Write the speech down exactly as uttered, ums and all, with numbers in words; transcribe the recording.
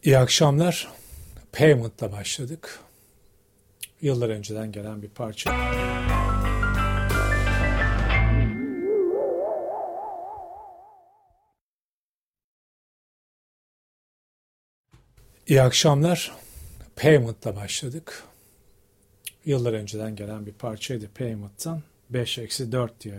İyi akşamlar. Payment'la başladık. Yıllar önceden gelen bir parça. İyi akşamlar. Payment'la başladık. Yıllar önceden gelen bir parçaydı Payment'tan. beş eksi dört diye